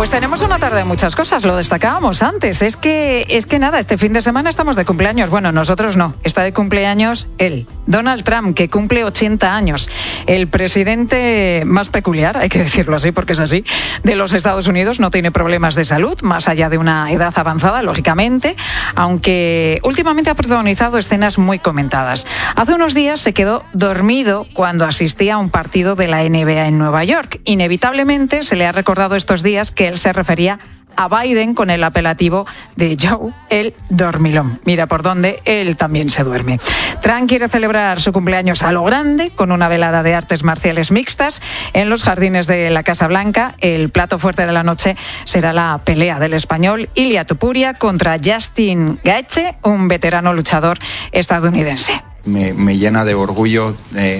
Pues tenemos una tarde de muchas cosas, lo destacábamos antes. Es que nada, este fin de semana estamos de cumpleaños. Bueno, nosotros no, está de cumpleaños él, Donald Trump, que cumple 80 años. El presidente más peculiar, hay que decirlo así porque es así, de los Estados Unidos. No tiene problemas de salud, más allá de una edad avanzada, lógicamente, aunque últimamente ha protagonizado escenas muy comentadas. Hace unos días se quedó dormido cuando asistía a un partido de la NBA en Nueva York. Inevitablemente se le ha recordado estos días que él se refería a Biden con el apelativo de Joe el dormilón. Mira por dónde él también se duerme. Trump quiere celebrar su cumpleaños a lo grande con una velada de artes marciales mixtas en los jardines de la Casa Blanca. El plato fuerte de la noche será la pelea del español Ilia Topuria contra Justin Gaethje, un veterano luchador estadounidense. Me llena de orgullo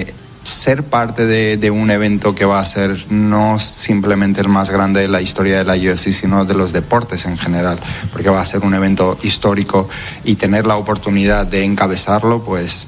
ser parte de un evento que va a ser no simplemente el más grande de la historia de la UFC, sino de los deportes en general, porque va a ser un evento histórico y tener la oportunidad de encabezarlo, pues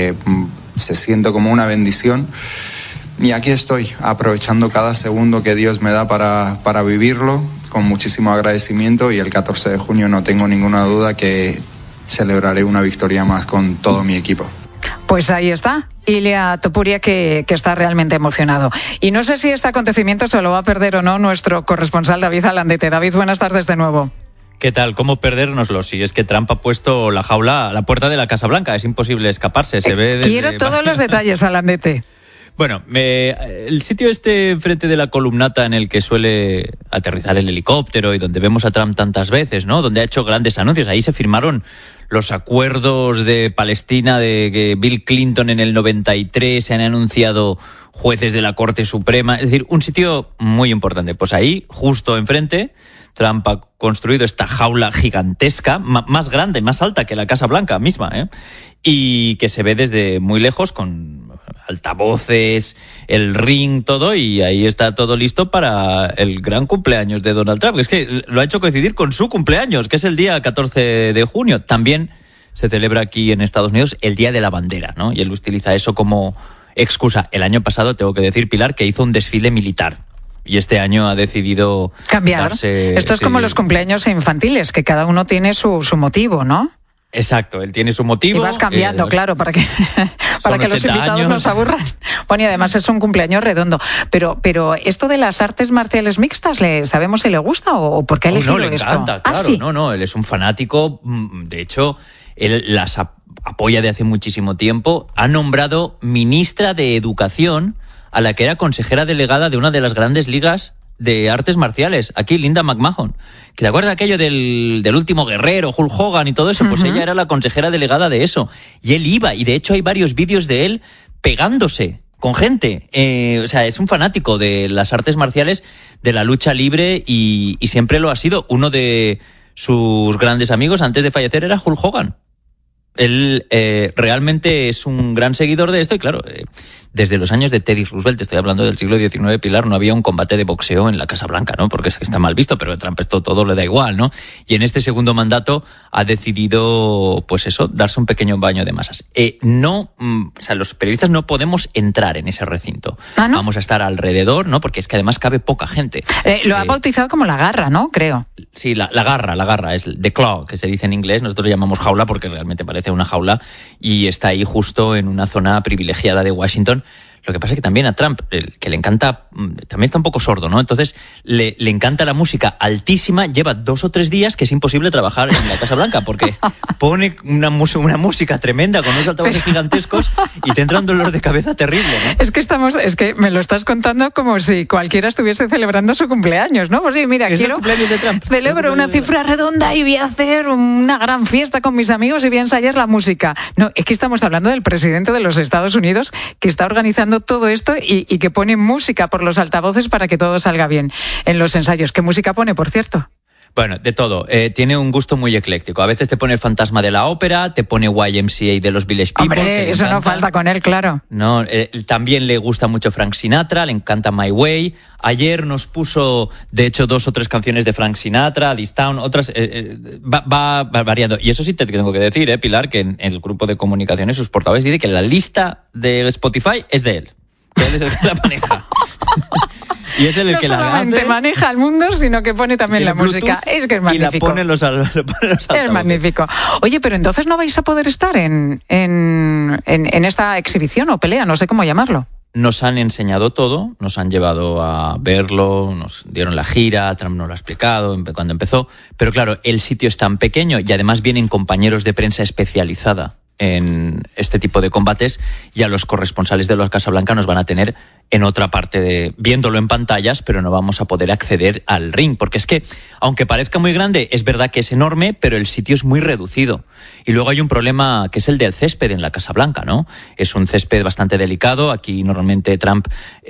se siente como una bendición. Y aquí estoy, aprovechando cada segundo que Dios me da para vivirlo, con muchísimo agradecimiento, y el 14 de junio no tengo ninguna duda que celebraré una victoria más con todo mi equipo. Pues ahí está, Ilia Topuria, que está realmente emocionado. Y no sé si este acontecimiento se lo va a perder o no nuestro corresponsal David Alandete. David, buenas tardes de nuevo. ¿Qué tal? ¿Cómo perdérnoslo? Si es que Trump ha puesto la jaula a la puerta de la Casa Blanca, es imposible escaparse. Se ve desde... Quiero todos los detalles, Alandete. Bueno, el sitio enfrente de la columnata en el que suele aterrizar el helicóptero y donde vemos a Trump tantas veces, ¿no? Donde ha hecho grandes anuncios. Ahí se firmaron los acuerdos de Palestina de que Bill Clinton en el 93, se han anunciado jueces de la Corte Suprema. Es decir, un sitio muy importante. Pues ahí, justo enfrente, Trump ha construido esta jaula gigantesca, más grande, más alta que la Casa Blanca misma, y que se ve desde muy lejos con altavoces, el ring, todo, y ahí está todo listo para el gran cumpleaños de Donald Trump. Es que lo ha hecho coincidir con su cumpleaños, que es el día 14 de junio. También se celebra aquí en Estados Unidos el Día de la Bandera, ¿no? Y él utiliza eso como excusa. El año pasado, tengo que decir, Pilar, que hizo un desfile militar. Y este año ha decidido cambiar. Esto es como los cumpleaños infantiles, que cada uno tiene su motivo, ¿no? Exacto, él tiene su motivo. Y vas cambiando, claro, para que los invitados no se aburran. Bueno, y además es un cumpleaños redondo. Pero esto de las artes marciales mixtas, ¿sabemos si le gusta o por qué ha elegido esto? No, le encanta, claro. ¿Sí? No, él es un fanático. De hecho, él las apoya de hace muchísimo tiempo. Ha nombrado ministra de Educación a la que era consejera delegada de una de las grandes ligas de artes marciales, aquí Linda McMahon, que te acuerdas aquello del último guerrero, Hulk Hogan y todo eso, pues ella era la consejera delegada de eso, y él iba, y de hecho hay varios vídeos de él pegándose con gente, o sea, es un fanático de las artes marciales, de la lucha libre, y siempre lo ha sido. Uno de sus grandes amigos antes de fallecer era Hulk Hogan. Él realmente es un gran seguidor de esto y claro, desde los años de Teddy Roosevelt, estoy hablando del siglo XIX, Pilar, no había un combate de boxeo en la Casa Blanca, ¿no? Porque es que está mal visto, pero a Trump esto todo le da igual, ¿no? Y en este segundo mandato ha decidido, pues eso, darse un pequeño baño de masas. O sea, los periodistas no podemos entrar en ese recinto. ¿Ah, no? Vamos a estar alrededor, ¿no? Porque es que además cabe poca gente. Lo ha bautizado como la garra, ¿no? Creo. Sí, la garra, es the claw, que se dice en inglés. Nosotros lo llamamos jaula porque realmente parece una jaula y está ahí justo en una zona privilegiada de Washington. Lo que pasa es que también a Trump, que le encanta, también está un poco sordo, ¿no? Entonces le encanta la música altísima, lleva 2 o 3 días que es imposible trabajar en la Casa Blanca porque pone una música tremenda con unos altavoces gigantescos y te entra un dolor de cabeza terrible, ¿no? Es que me lo estás contando como si cualquiera estuviese celebrando su cumpleaños, ¿no? Pues sí, mira, celebro una cifra redonda y voy a hacer una gran fiesta con mis amigos y voy a ensayar la música. No, es que estamos hablando del presidente de los Estados Unidos que está organizando todo esto y que pone música por los altavoces para que todo salga bien en los ensayos. ¿Qué música pone, por cierto? Bueno, de todo. Tiene un gusto muy ecléctico. A veces te pone el Fantasma de la Ópera, te pone YMCA de los Village People. Hombre, eso no falta con él, claro. No, también le gusta mucho Frank Sinatra, le encanta My Way. Ayer nos puso, de hecho, 2 o 3 canciones de Frank Sinatra, This Town, otras. Va variando. Y eso sí te tengo que decir, Pilar, que en el grupo de comunicaciones, sus portavoces dicen que la lista de Spotify es de él. Que él es el que la maneja. Y es el no que solamente maneja el mundo, sino que pone también la música. Es que es magnífico. Y la pone los altavoces. Es magnífico. Oye, pero entonces no vais a poder estar en esta exhibición o pelea, no sé cómo llamarlo. Nos han enseñado todo, nos han llevado a verlo, nos dieron la gira, Trump nos lo ha explicado cuando empezó, pero claro, el sitio es tan pequeño y además vienen compañeros de prensa especializada en este tipo de combates y a los corresponsales de la Casa Blanca nos van a tener en otra parte viéndolo en pantallas, pero no vamos a poder acceder al ring, porque es que, aunque parezca muy grande, es verdad que es enorme, pero el sitio es muy reducido. Y luego hay un problema que es el del césped en la Casa Blanca, ¿no? Es un césped bastante delicado. Aquí normalmente Trump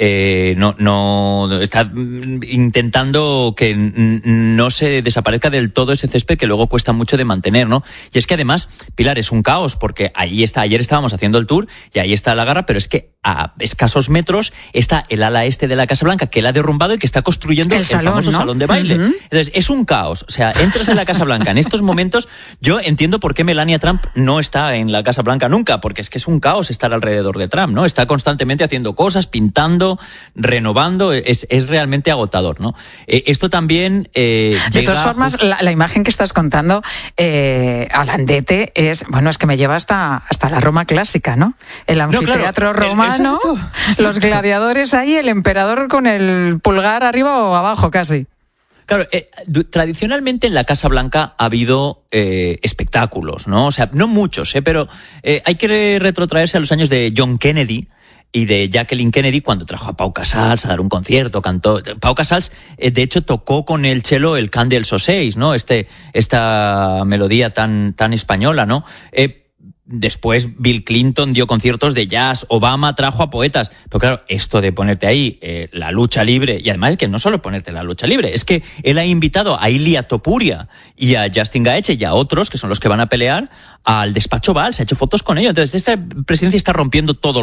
no está intentando que no se desaparezca del todo ese césped que luego cuesta mucho de mantener, ¿no? Y es que además, Pilar, es un caos, porque ayer estábamos haciendo el tour y ahí está la garra, pero es que a escasos metros está el ala este de la Casa Blanca que la ha derrumbado y que está construyendo el famoso salón de baile. Uh-huh. Entonces, es un caos. O sea, entras en la Casa Blanca en estos momentos. Yo entiendo por qué Melania Trump no está en la Casa Blanca nunca, porque es que es un caos estar alrededor de Trump, ¿no? Está constantemente haciendo cosas, pintando, renovando. Es realmente agotador, ¿no? Esto también de todas formas, la imagen que estás contando, Alandete, es que me lleva hasta la Roma clásica, ¿no? El anfiteatro romano, exacto. Los gladiadores ahí, el emperador con el pulgar arriba o abajo casi. Claro, tradicionalmente en la Casa Blanca ha habido espectáculos, ¿no? O sea, no muchos, pero hay que retrotraerse a los años de John Kennedy y de Jacqueline Kennedy, cuando trajo a Pau Casals a dar un concierto, cantó. Pau Casals, de hecho, tocó con el cello el Cant dels Ocells, ¿no? Esta melodía tan española, ¿no? Después Bill Clinton dio conciertos de jazz, Obama trajo a poetas. Pero claro, esto de ponerte ahí la lucha libre, y además es que no solo ponerte la lucha libre, es que él ha invitado a Ilia Topuria y a Justin Gaethje y a otros, que son los que van a pelear, al despacho Oval, se ha hecho fotos con ellos. Entonces, esta presidencia está rompiendo todos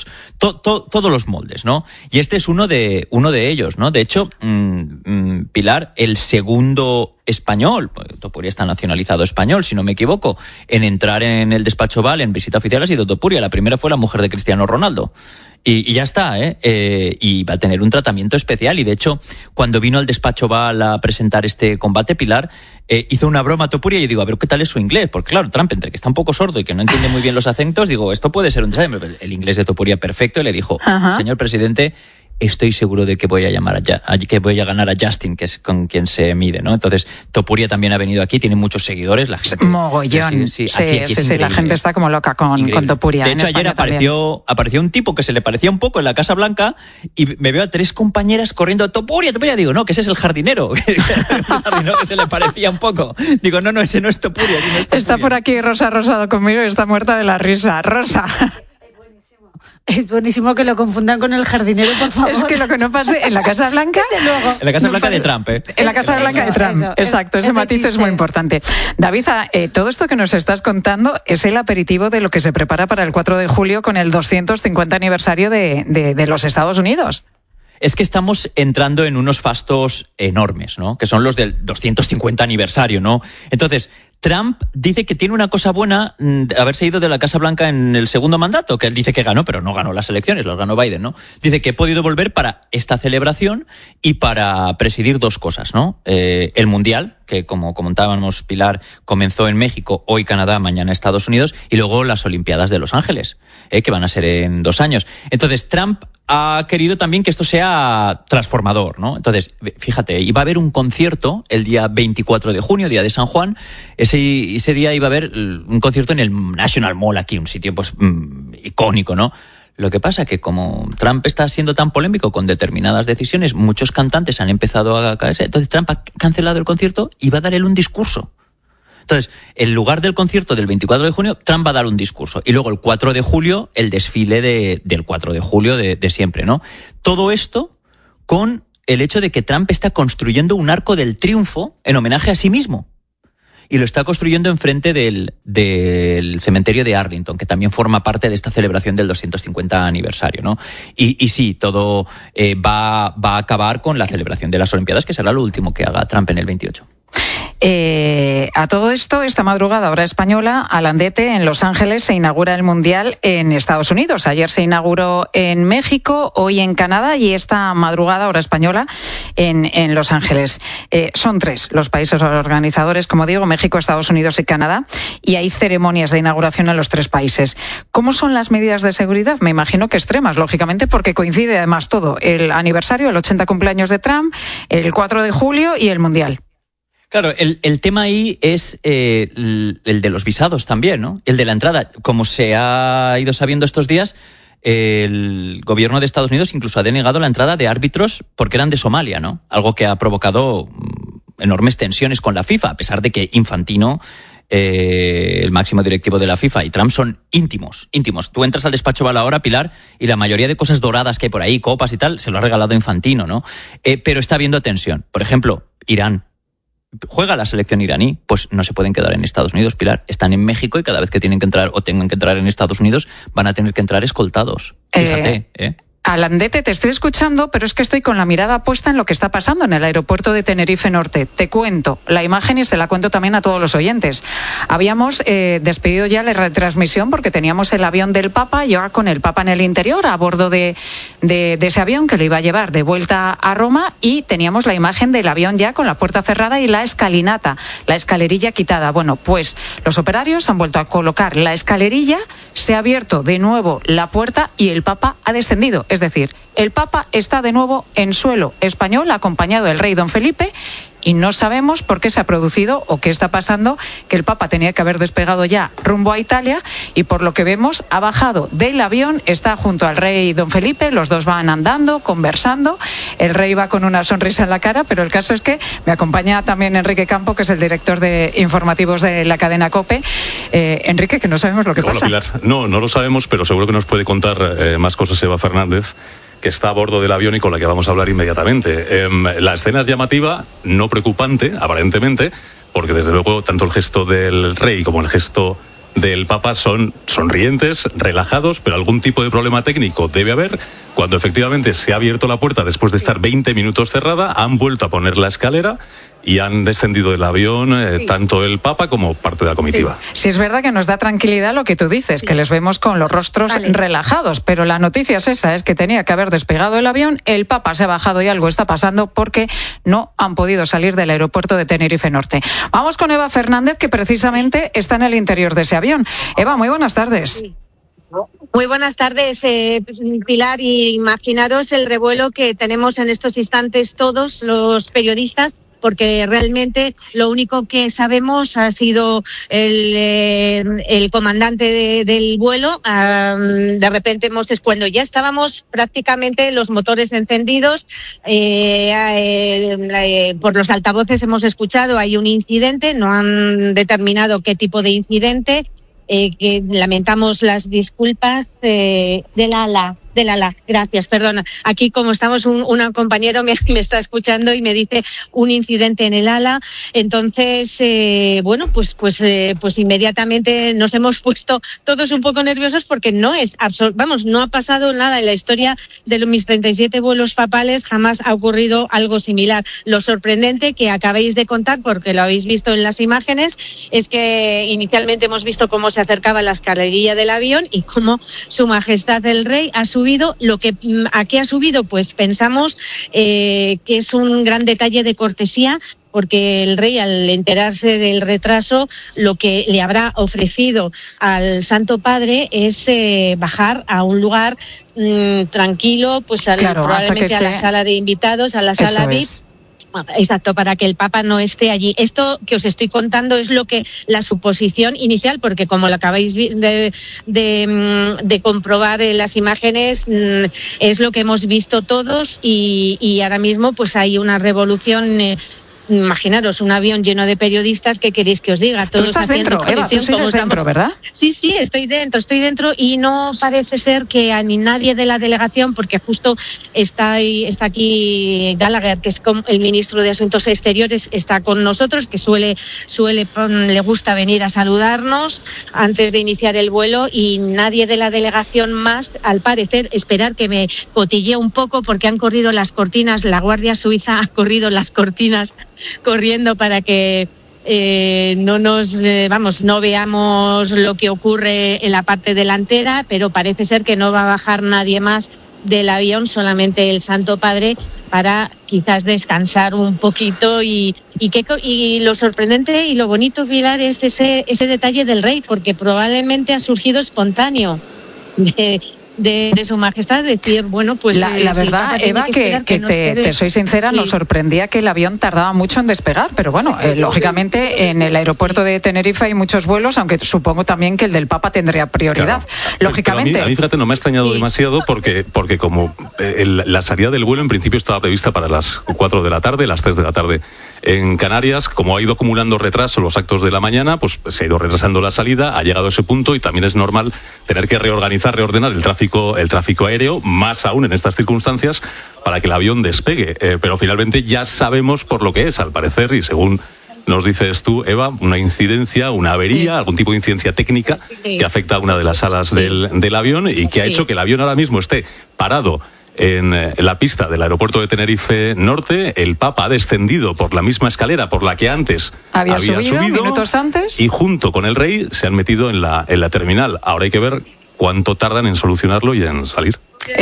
los moldes, ¿no? Y este es uno de ellos, ¿no? De hecho, Pilar, el segundo español, Topuria está nacionalizado español, si no me equivoco, en entrar en el despacho Oval en visita oficial ha sido Topuria. La primera fue la mujer de Cristiano Ronaldo. Y ya está, y va a tener un tratamiento especial. Y de hecho, cuando vino al despacho Oval a presentar este combate, Pilar, hizo una broma a Topuria y yo digo, a ver, ¿qué tal es su inglés? Porque claro, Trump, entre que está un poco sordo y que no entiende muy bien los acentos, digo, esto puede ser un desastre. El inglés de Topuria perfecto, y le dijo, señor presidente, estoy seguro de que voy a ganar a Justin, que es con quien se mide, ¿no? Entonces, Topuria también ha venido aquí, tiene muchos seguidores, la gente. Mogollón. Sí, la gente está como loca con Topuria. De hecho, ayer apareció un tipo que se le parecía un poco en la Casa Blanca y me veo a 3 compañeras corriendo, Topuria, digo, no, que ese es el jardinero, que se le parecía un poco. Digo, no, ese no es Topuria. Está por aquí Rosa Rosado conmigo y está muerta de la risa. Rosa. Es buenísimo que lo confundan con el jardinero, por favor. Es que lo que no pase en la Casa Blanca... Desde luego. En la Casa Blanca de Trump, ¿eh? En la Casa Blanca de Trump, exacto. Ese matiz es muy importante. David, todo esto que nos estás contando es el aperitivo de lo que se prepara para el 4 de julio con el 250 aniversario de los Estados Unidos. Es que estamos entrando en unos fastos enormes, ¿no? Que son los del 250 aniversario, ¿no? Entonces, Trump dice que tiene una cosa buena de haberse ido de la Casa Blanca en el segundo mandato, que él dice que ganó, pero no ganó las elecciones, las ganó Biden, ¿no? Dice que he podido volver para esta celebración y para presidir 2 cosas, ¿no? El Mundial, que como comentábamos, Pilar, comenzó en México, hoy Canadá, mañana Estados Unidos, y luego las Olimpiadas de Los Ángeles, que van a ser en 2 años. Entonces, Trump ha querido también que esto sea transformador, ¿no? Entonces, fíjate, iba a haber un concierto el día 24 de junio, día de San Juan. Ese día iba a haber un concierto en el National Mall aquí, un sitio pues icónico, ¿no? Lo que pasa es que como Trump está siendo tan polémico con determinadas decisiones, muchos cantantes han empezado a caerse. Entonces Trump ha cancelado el concierto y va a dar él un discurso. Entonces, en lugar del concierto del 24 de junio, Trump va a dar un discurso. Y luego el 4 de julio, el desfile del 4 de julio de siempre, ¿no? Todo esto con el hecho de que Trump está construyendo un arco del triunfo en homenaje a sí mismo. Y lo está construyendo enfrente del cementerio de Arlington, que también forma parte de esta celebración del 250 aniversario, ¿no? Y sí, todo va a acabar con la celebración de las Olimpiadas, que será lo último que haga Trump en el 28. A todo esto, esta madrugada, hora española, a Landete, en Los Ángeles, se inaugura el Mundial en Estados Unidos. Ayer se inauguró en México, hoy en Canadá y esta madrugada, hora española, en Los Ángeles. Son 3 los países organizadores, como digo, México, Estados Unidos y Canadá, y hay ceremonias de inauguración en los 3 países. ¿Cómo son las medidas de seguridad? Me imagino que extremas, lógicamente, porque coincide además todo, el aniversario, el 80 cumpleaños de Trump, el 4 de julio y el Mundial. Claro, el tema ahí es el de los visados también, ¿no? El de la entrada. Como se ha ido sabiendo estos días, el gobierno de Estados Unidos incluso ha denegado la entrada de árbitros porque eran de Somalia, ¿no? Algo que ha provocado enormes tensiones con la FIFA, a pesar de que Infantino, el máximo directivo de la FIFA, y Trump son íntimos. Tú entras al despacho Oval ahora, Pilar, y la mayoría de cosas doradas que hay por ahí, copas y tal, se lo ha regalado Infantino, ¿no? Pero está habiendo tensión. Por ejemplo, Irán. Juega la selección iraní, pues no se pueden quedar en Estados Unidos, Pilar. Están en México y cada vez que tienen que entrar o tengan que entrar en Estados Unidos van a tener que entrar escoltados. Fíjate, Landete, te estoy escuchando, pero es que estoy con la mirada puesta en lo que está pasando en el aeropuerto de Tenerife Norte. Te cuento la imagen y se la cuento también a todos los oyentes. Habíamos despedido ya la retransmisión porque teníamos el avión del Papa, yo con el Papa en el interior, a bordo de ese avión que lo iba a llevar de vuelta a Roma, y teníamos la imagen del avión ya con la puerta cerrada y la escalinata, la escalerilla quitada. Bueno, pues los operarios han vuelto a colocar la escalerilla, se ha abierto de nuevo la puerta y el Papa ha descendido. Es decir, el Papa está de nuevo en suelo español, acompañado del rey don Felipe, y no sabemos por qué se ha producido o qué está pasando, que el Papa tenía que haber despegado ya rumbo a Italia, y por lo que vemos ha bajado del avión, está junto al rey don Felipe, los dos van andando, conversando, el rey va con una sonrisa en la cara, pero el caso es que me acompaña también Enrique Campo, que es el director de informativos de la cadena COPE. Enrique, que no sabemos lo que pasa. Hola, Pilar. No lo sabemos, pero seguro que nos puede contar más cosas Eva Fernández, que está a bordo del avión y con la que vamos a hablar inmediatamente. La escena es llamativa, no preocupante, aparentemente, porque desde luego tanto el gesto del rey como el gesto del Papa son sonrientes, relajados, pero algún tipo de problema técnico debe haber. Cuando efectivamente se ha abierto la puerta después de estar 20 minutos cerrada, han vuelto a poner la escalera y han descendido del avión tanto el Papa como parte de la comitiva. Sí, es verdad que nos da tranquilidad lo que tú dices, que les vemos con los rostros relajados, pero la noticia es esa, es que tenía que haber despegado el avión, el Papa se ha bajado y algo está pasando porque no han podido salir del aeropuerto de Tenerife Norte. Vamos con Eva Fernández, que precisamente está en el interior de ese avión. Eva, muy buenas tardes. Sí. Muy buenas tardes, Pilar, y imaginaros el revuelo que tenemos en estos instantes todos los periodistas, porque realmente lo único que sabemos ha sido el comandante del vuelo. De repente cuando ya estábamos prácticamente los motores encendidos, por los altavoces hemos escuchado hay un incidente, no han determinado qué tipo de incidente, que lamentamos las disculpas del ala. Gracias, perdona. Aquí, como estamos, un compañero me está escuchando y me dice un incidente en el ala. Entonces, pues inmediatamente nos hemos puesto todos un poco nerviosos porque no ha pasado nada en la historia de mis 37 vuelos papales, jamás ha ocurrido algo similar. Lo sorprendente que acabáis de contar, porque lo habéis visto en las imágenes, es que inicialmente hemos visto cómo se acercaba la escalerilla del avión y cómo Su Majestad el Rey ha subido. ¿A qué ha subido? Pues pensamos que es un gran detalle de cortesía, porque el rey, al enterarse del retraso, lo que le habrá ofrecido al Santo Padre es bajar a un lugar tranquilo, pues probablemente a la sala de invitados, a la sala VIP. Exacto, para que el Papa no esté allí. Esto que os estoy contando es la suposición inicial, porque como lo acabáis de comprobar en las imágenes, es lo que hemos visto todos, y ahora mismo pues hay una revolución. Imaginaros un avión lleno de periodistas, ¿qué queréis que os diga? Todos estás dentro, Eva, tú sigues dentro, ¿verdad? Sí, estoy dentro y no parece ser que a ni nadie de la delegación, porque justo está aquí Gallagher, que es el ministro de Asuntos Exteriores, está con nosotros, que le gusta venir a saludarnos antes de iniciar el vuelo, y nadie de la delegación más, al parecer, esperar que me cotillee un poco, porque han corrido las cortinas, la Guardia Suiza ha corrido las cortinas corriendo para que no veamos lo que ocurre en la parte delantera, pero parece ser que no va a bajar nadie más del avión, solamente el Santo Padre, para quizás descansar un poquito y lo sorprendente y lo bonito, Pilar, es ese detalle del rey, porque probablemente ha surgido espontáneo de su majestad, decir, bueno, pues la verdad, Eva, que te soy sincera, sí. Nos sorprendía que el avión tardaba mucho en despegar, pero bueno, lógicamente en el aeropuerto de Tenerife hay muchos vuelos, aunque supongo también que el del Papa tendría prioridad, claro. Lógicamente. Pero a mí, fíjate, no me ha extrañado demasiado porque como la salida del vuelo en principio estaba prevista para las 4 de la tarde, las 3 de la tarde en Canarias, como ha ido acumulando retraso los actos de la mañana, pues se ha ido retrasando la salida, ha llegado a ese punto y también es normal tener que reordenar el tráfico aéreo, más aún en estas circunstancias, para que el avión despegue. Pero finalmente ya sabemos por lo que es, al parecer, y según nos dices tú, Eva, una incidencia, una avería, algún tipo de incidencia técnica que afecta a una de las alas del avión y que ha hecho que el avión ahora mismo esté parado en la pista del aeropuerto de Tenerife Norte. El Papa ha descendido por la misma escalera por la que antes había subido minutos antes, y junto con el rey se han metido en la terminal. Ahora hay que ver cuánto tardan en solucionarlo y en salir.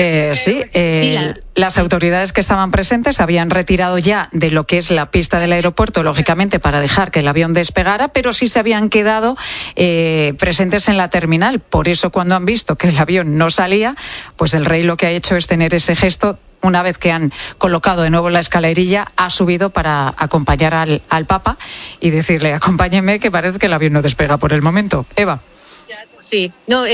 Las autoridades que estaban presentes habían retirado ya de lo que es la pista del aeropuerto, lógicamente para dejar que el avión despegara, pero sí se habían quedado presentes en la terminal. Por eso, cuando han visto que el avión no salía, pues el rey lo que ha hecho es tener ese gesto. Una vez que han colocado de nuevo la escalerilla, ha subido para acompañar al Papa y decirle: acompáñeme, que parece que el avión no despega por el momento. Eva. Sí,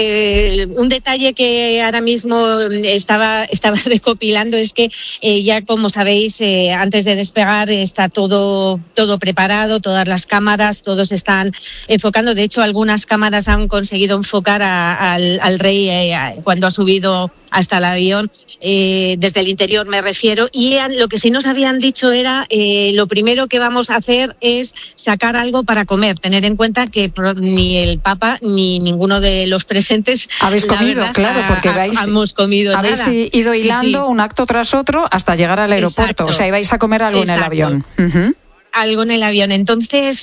un detalle que ahora mismo estaba recopilando es que ya, como sabéis, antes de despegar está todo preparado, todas las cámaras, todos están enfocando. De hecho, algunas cámaras han conseguido enfocar al rey cuando ha subido hasta el avión, desde el interior me refiero, y lo que sí nos habían dicho era lo primero que vamos a hacer es sacar algo para comer, tener en cuenta que ni el Papa ni ninguno de los presentes habéis comido, verdad, claro, porque hemos comido habéis nada. Ido hilando un acto tras otro hasta llegar al aeropuerto. Exacto. O sea, ibais a comer algo en el avión. Uh-huh. Algo en el avión. Entonces,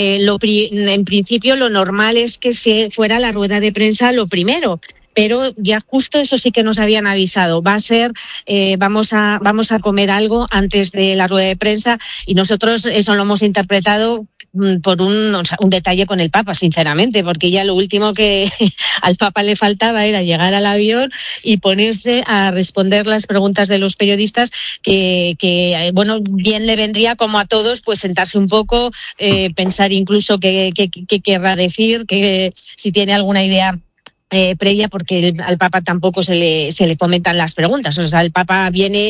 en principio lo normal es que se fuera la rueda de prensa lo primero. Pero ya justo eso sí que nos habían avisado. Va a ser, vamos a comer algo antes de la rueda de prensa, y nosotros eso lo hemos interpretado por un detalle con el Papa, sinceramente, porque ya lo último que al Papa le faltaba era llegar al avión y ponerse a responder las preguntas de los periodistas, que bueno, bien le vendría, como a todos, pues sentarse un poco, pensar incluso qué querrá decir, que si tiene alguna idea previa, porque al Papa tampoco se le comentan las preguntas. O sea, el Papa viene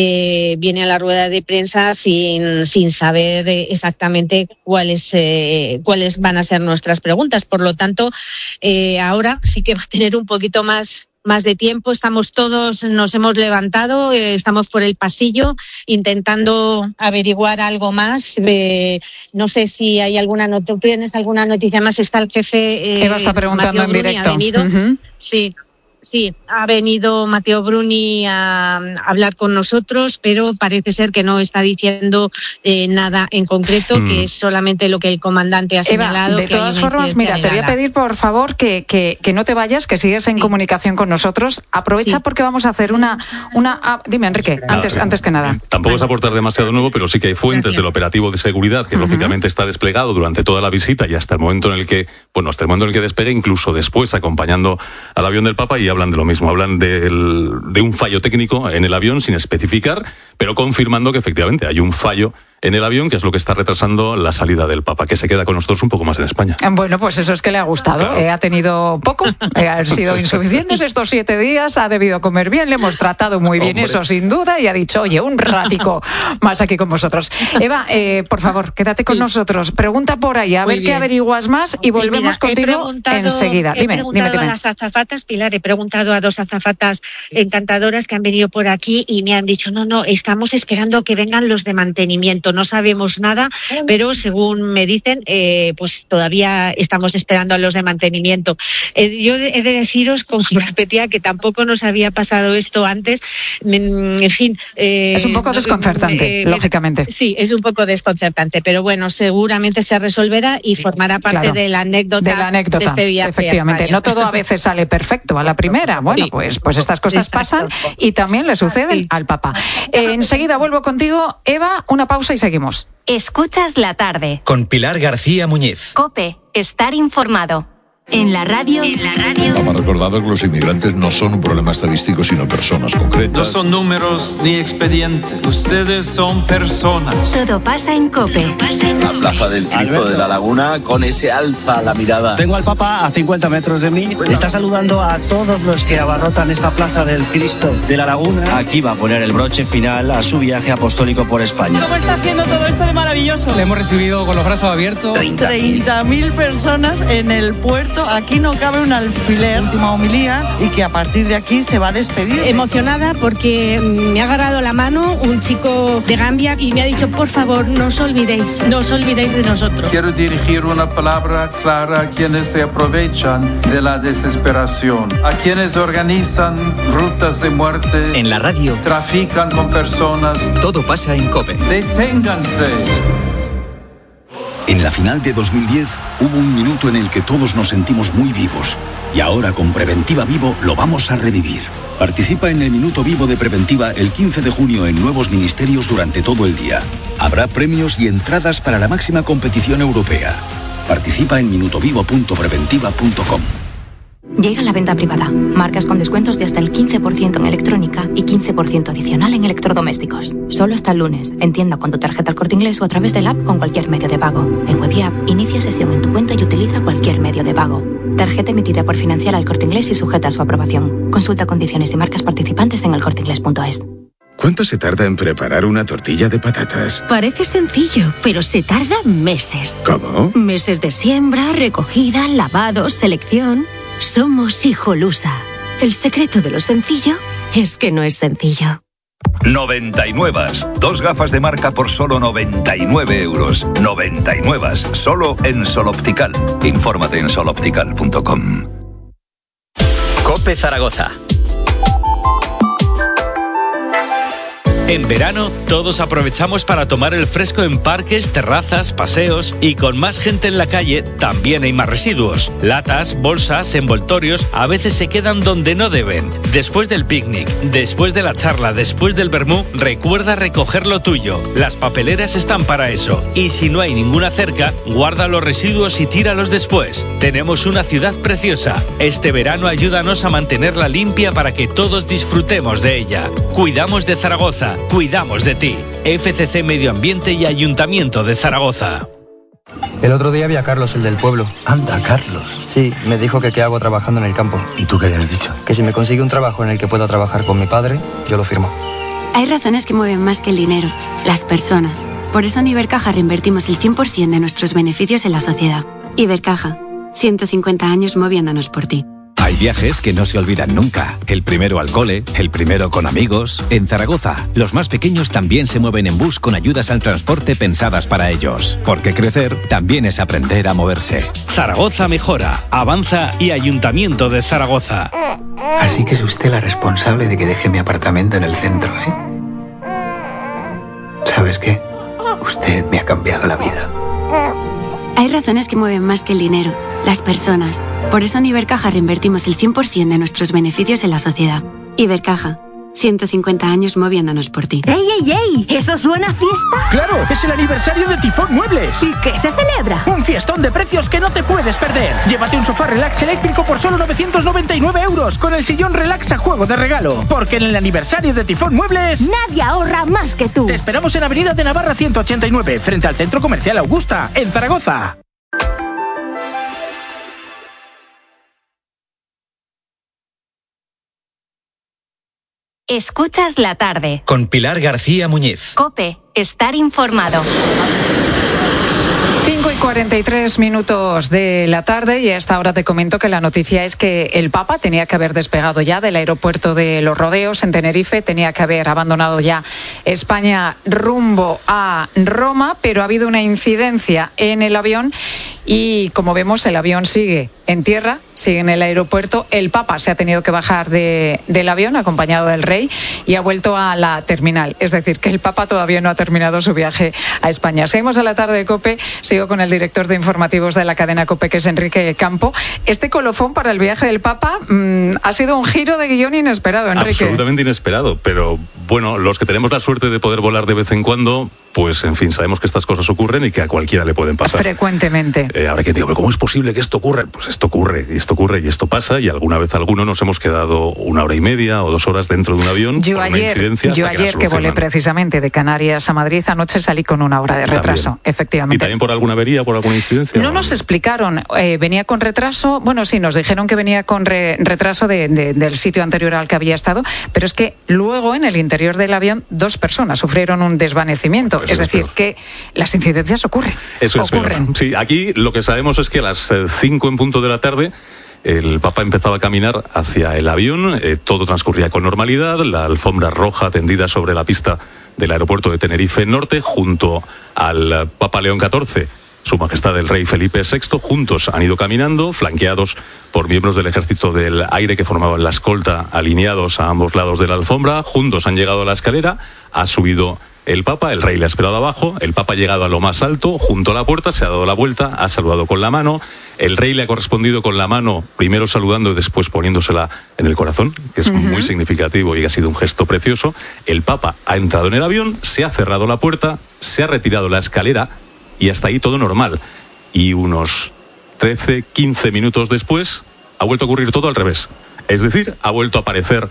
a la rueda de prensa sin saber exactamente cuáles van a ser nuestras preguntas. Por lo tanto, ahora sí que va a tener un poquito más de tiempo. Estamos todos, nos hemos levantado, estamos por el pasillo intentando averiguar algo más. No sé si hay alguna noticia. ¿Tú tienes alguna noticia más? Está el jefe Eva está preguntando en directo. Ha venido, uh-huh. Sí, ha venido Matteo Bruni a hablar con nosotros, pero parece ser que no está diciendo nada en concreto, que es solamente lo que el comandante ha señalado. Eva, de todas formas, mira, te voy a pedir por favor que no te vayas, que sigues en comunicación con nosotros. Aprovecha porque vamos a hacer una dime, Enrique, antes que nada. Tampoco es aportar demasiado nuevo, pero sí que hay fuentes del operativo de seguridad que lógicamente está desplegado durante toda la visita y hasta el momento en el que despegue, incluso después acompañando al avión del Papa, y hablan de lo mismo, hablan de un fallo técnico en el avión sin especificar, pero confirmando que efectivamente hay un fallo en el avión, que es lo que está retrasando la salida del Papa, que se queda con nosotros un poco más en España. Bueno, pues eso es que le ha gustado. Claro. Ha tenido poco, han sido insuficientes estos 7 días, ha debido comer bien, le hemos tratado muy bien, eso sin duda, y ha dicho, oye, un ratico más aquí con vosotros. Eva, por favor, quédate con nosotros. Pregunta por ahí, a ver qué averiguas más, y volvemos contigo enseguida. Dime. He preguntado a las azafatas, Pilar, he preguntado a 2 azafatas encantadoras que han venido por aquí y me han dicho, no, estamos esperando que vengan los de mantenimiento. momento no sabemos nada, pero según me dicen, pues todavía estamos esperando a los de mantenimiento. Yo he de deciros, como repetía, que tampoco nos había pasado esto antes. En fin. Es un poco desconcertante, lógicamente. Sí, es un poco desconcertante, pero bueno, seguramente se resolverá y formará parte de la anécdota de este viaje. Efectivamente, no todo a veces sale perfecto a la primera. Bueno, pues estas cosas pasan y también le suceden al Papa. Enseguida vuelvo contigo, Eva, una pausa y seguimos. Escuchas la tarde. Con Pilar García Muñiz. COPE, estar informado. En la radio. Hemos recordado que los inmigrantes no son un problema estadístico, sino personas concretas. No son números ni expedientes. Ustedes son personas. Todo pasa en COPE. La plaza del Cristo de la Laguna, con ese alza a la mirada. Tengo al Papa a 50 metros de mí. Está saludando a todos los que abarrotan esta plaza del Cristo de la Laguna. Aquí va a poner el broche final a su viaje apostólico por España. ¿Cómo está siendo todo esto de maravilloso? Le hemos recibido con los brazos abiertos. 30.000 personas en el puerto. Aquí no cabe un alfiler. Última homilía y que a partir de aquí se va a despedir. Emocionada porque me ha agarrado la mano un chico de Gambia y me ha dicho, por favor, no os olvidéis de nosotros. Quiero dirigir una palabra clara a quienes se aprovechan de la desesperación, a quienes organizan rutas de muerte, en la radio, trafican con personas. Todo pasa en COPE. ¡Deténganse! En la final de 2010 hubo un minuto en el que todos nos sentimos muy vivos. Y ahora con Preventiva Vivo lo vamos a revivir. Participa en el Minuto Vivo de Preventiva el 15 de junio en nuevos ministerios durante todo el día. Habrá premios y entradas para la máxima competición europea. Participa en minutovivo.preventiva.com. Llega la venta privada. Marcas con descuentos de hasta el 15% en electrónica y 15% adicional en electrodomésticos. Solo hasta el lunes. En tienda con tu tarjeta El Corte Inglés o a través del app con cualquier medio de pago. En web y app, inicia sesión en tu cuenta y utiliza cualquier medio de pago. Tarjeta emitida por Financiera El Corte Inglés y sujeta a su aprobación. Consulta condiciones y marcas participantes en elcorteinglés.es. ¿Cuánto se tarda en preparar una tortilla de patatas? Parece sencillo, pero se tarda meses. ¿Cómo? Meses de siembra, recogida, lavado, selección. Somos Hijolusa. El secreto de lo sencillo es que no es sencillo. 99. 2 gafas de marca por solo 99 euros. 99. Solo en Sol Optical. Infórmate en soloptical.com. COPE Zaragoza. En verano, todos aprovechamos para tomar el fresco en parques, terrazas, paseos y con más gente en la calle también hay más residuos. Latas, bolsas, envoltorios a veces se quedan donde no deben. Después del picnic, después de la charla, después del vermú, recuerda recoger lo tuyo. Las papeleras están para eso. Y si no hay ninguna cerca, guarda los residuos y tíralos después. Tenemos una ciudad preciosa. Este verano ayúdanos a mantenerla limpia para que todos disfrutemos de ella. Cuidamos de Zaragoza. Cuidamos de ti. FCC Medio Ambiente y Ayuntamiento de Zaragoza. El otro día vi a Carlos, el del pueblo. Anda, Carlos. Sí, me dijo que qué hago trabajando en el campo. ¿Y tú qué le has dicho? Que si me consigue un trabajo en el que pueda trabajar con mi padre, yo lo firmo. Hay razones que mueven más que el dinero, las personas. Por eso en Ibercaja reinvertimos el 100% de nuestros beneficios en la sociedad. Ibercaja, 150 años moviéndonos por ti. Hay viajes que no se olvidan nunca. El primero al cole, el primero con amigos. En Zaragoza, los más pequeños también se mueven en bus con ayudas al transporte pensadas para ellos. Porque crecer también es aprender a moverse. Zaragoza mejora, avanza y Ayuntamiento de Zaragoza. Así que es usted la responsable de que deje mi apartamento en el centro, ¿eh? ¿Sabes qué? Usted me ha cambiado la vida. Hay razones que mueven más que el dinero, las personas. Por eso en Ibercaja reinvertimos el 100% de nuestros beneficios en la sociedad. Ibercaja, 150 años moviéndonos por ti. ¡Ey, ey, ey! ¿Eso suena a fiesta? ¡Claro! ¡Es el aniversario de Tifón Muebles! ¿Y qué se celebra? Un fiestón de precios que no te puedes perder. Llévate un sofá relax eléctrico por solo 999 euros con el sillón relax a juego de regalo. Porque en el aniversario de Tifón Muebles... nadie ahorra más que tú. Te esperamos en Avenida de Navarra 189, frente al Centro Comercial Augusta, en Zaragoza. Escuchas la tarde. Con Pilar García Muñiz. COPE, estar informado. 5:43 de la tarde, y a esta hora te comento que la noticia es que el Papa tenía que haber despegado ya del aeropuerto de Los Rodeos en Tenerife, tenía que haber abandonado ya España rumbo a Roma, pero ha habido una incidencia en el avión y, como vemos, el avión sigue en tierra, sigue en el aeropuerto. El Papa se ha tenido que bajar del avión acompañado del rey y ha vuelto a la terminal. Es decir, que el Papa todavía no ha terminado su viaje a España. Seguimos a la tarde de COPE. Sigo con el director de informativos de la cadena COPE, que es Enrique Campo. Este colofón para el viaje del Papa ha sido un giro de guión inesperado, Enrique. Absolutamente inesperado, pero bueno, los que tenemos la suerte de poder volar de vez en cuando, pues en fin, sabemos que estas cosas ocurren y que a cualquiera le pueden pasar. Frecuentemente. Ahora que digo, ¿pero cómo es posible que esto ocurra? Pues esto ocurre, y esto ocurre, y esto pasa, y alguna vez alguno nos hemos quedado 1 hora y media o 2 horas dentro de un avión por una incidencia. Yo ayer que volé precisamente de Canarias a Madrid, anoche salí con 1 hora de retraso, también. Efectivamente. ¿Y también por alguna avería, por alguna incidencia? No nos explicaron, venía con retraso, bueno, sí, nos dijeron que venía con retraso del sitio anterior al que había estado, pero es que luego en el interior del avión 2 personas sufrieron un desvanecimiento, pues es decir, que las incidencias ocurren. Eso es ocurren. Peor. Sí, aquí lo que sabemos es que a las 5 en punto de la tarde el Papa empezaba a caminar hacia el avión, todo transcurría con normalidad, la alfombra roja tendida sobre la pista del aeropuerto de Tenerife Norte, junto al Papa León XIV, Su Majestad el Rey Felipe VI, juntos han ido caminando, flanqueados por miembros del Ejército del Aire que formaban la escolta, alineados a ambos lados de la alfombra, juntos han llegado a la escalera, ha subido el Papa, el rey le ha esperado abajo, el Papa ha llegado a lo más alto, junto a la puerta, se ha dado la vuelta, ha saludado con la mano, el rey le ha correspondido con la mano, primero saludando y después poniéndosela en el corazón, que es muy significativo y ha sido un gesto precioso. El Papa ha entrado en el avión, se ha cerrado la puerta, se ha retirado la escalera y hasta ahí todo normal. Y unos 13, 15 minutos después ha vuelto a ocurrir todo al revés. Es decir, ha vuelto a aparecer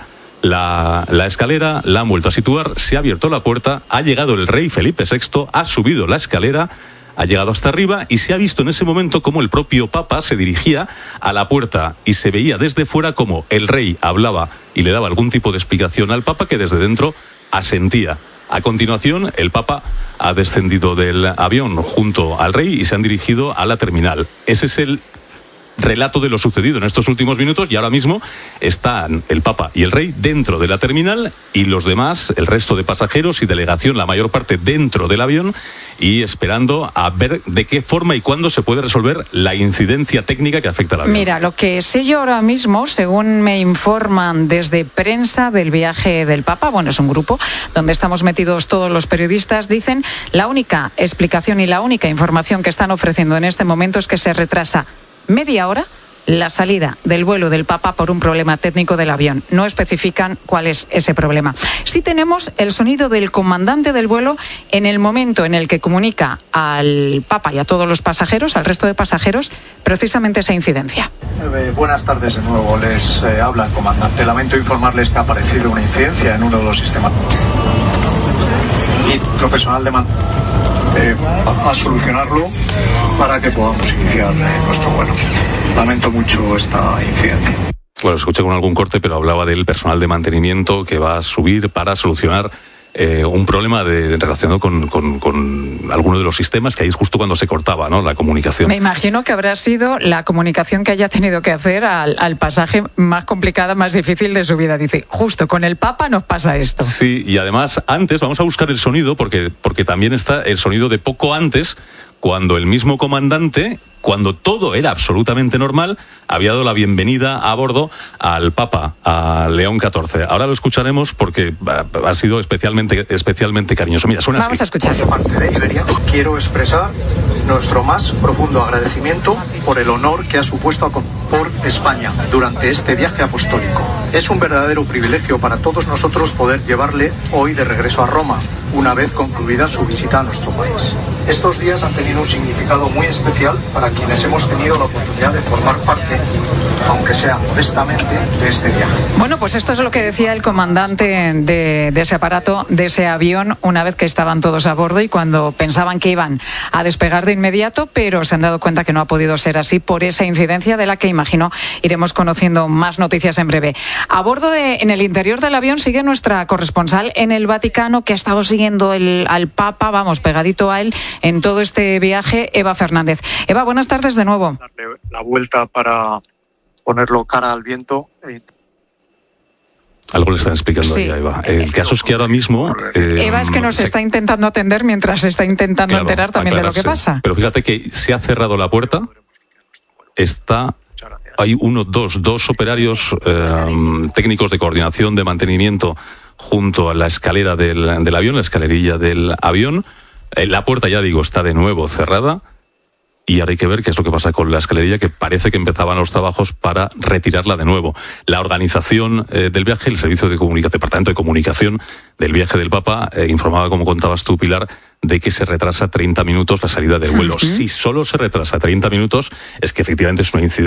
la escalera, la han vuelto a situar, se ha abierto la puerta, ha llegado el rey Felipe VI, ha subido la escalera, ha llegado hasta arriba y se ha visto en ese momento como el propio Papa se dirigía a la puerta y se veía desde fuera como el rey hablaba y le daba algún tipo de explicación al Papa, que desde dentro asentía. A continuación, el Papa ha descendido del avión junto al rey y se han dirigido a la terminal. Ese es el relato de lo sucedido en estos últimos minutos, y ahora mismo están el Papa y el Rey dentro de la terminal y los demás, el resto de pasajeros y delegación, la mayor parte dentro del avión, y esperando a ver de qué forma y cuándo se puede resolver la incidencia técnica que afecta al avión. Mira, lo que sé yo ahora mismo, según me informan desde prensa del viaje del Papa, bueno, es un grupo donde estamos metidos todos los periodistas, dicen la única explicación y la única información que están ofreciendo en este momento es que se retrasa media hora la salida del vuelo del Papa por un problema técnico del avión. No especifican cuál es ese problema. Sí tenemos el sonido del comandante del vuelo en el momento en el que comunica al Papa y a todos los pasajeros, al resto de pasajeros, precisamente esa incidencia. Buenas tardes de nuevo, les habla el comandante. Lamento informarles que ha aparecido una incidencia en uno de los sistemas. Y nuestro personal de a solucionarlo para que podamos iniciar nuestro vuelo. Lamento mucho esta incidencia. Bueno, escuché con algún corte, pero hablaba del personal de mantenimiento que va a subir para solucionar un problema relacionado con alguno de los sistemas, que ahí es justo cuando se cortaba, ¿no?, la comunicación. Me imagino que habrá sido la comunicación que haya tenido que hacer al pasaje más complicada, más difícil de su vida. Dice, justo con el Papa nos pasa esto. Sí, y además antes, vamos a buscar el sonido, porque también está el sonido de poco antes, cuando el mismo comandante, cuando todo era absolutamente normal, había dado la bienvenida a bordo al Papa, a León XIV. Ahora lo escucharemos porque ha sido especialmente cariñoso. Mira, suena Vamos así. a escuchar. De parte de Iberia, quiero expresar nuestro más profundo agradecimiento por el honor que ha supuesto por España durante este viaje apostólico. Es un verdadero privilegio para todos nosotros poder llevarle hoy de regreso a Roma, una vez concluida su visita a nuestro país. Estos días han tenido un significado muy especial para quienes hemos tenido la oportunidad de formar parte, aunque sea modestamente, de este viaje. Bueno, pues esto es lo que decía el comandante de ese aparato, de ese avión, una vez que estaban todos a bordo y cuando pensaban que iban a despegar de inmediato, pero se han dado cuenta que no ha podido ser así por esa incidencia de la que imagino iremos conociendo más noticias en breve. A bordo en el interior del avión sigue nuestra corresponsal en el Vaticano, que ha estado siguiendo al Papa, vamos, pegadito a él en todo este viaje, Eva Fernández. Eva, buenas tardes de nuevo. Darle la vuelta para ponerlo cara al viento. Algo le están explicando ahí a Eva. El caso es que ahora mismo... Eva es que nos está intentando atender mientras se está intentando enterar también de lo que pasa. Pero fíjate que se ha cerrado la puerta. Hay dos operarios técnicos de coordinación de mantenimiento junto a la escalera del avión, la escalerilla del avión. La puerta, ya digo, está de nuevo cerrada. Y ahora hay que ver qué es lo que pasa con la escalerilla, que parece que empezaban los trabajos para retirarla de nuevo. La organización del viaje, el servicio de departamento de comunicación del viaje del Papa, informaba, como contabas tú, Pilar, de que se retrasa 30 minutos la salida del vuelo. Si solo se retrasa 30 minutos, es que efectivamente es una incidencia.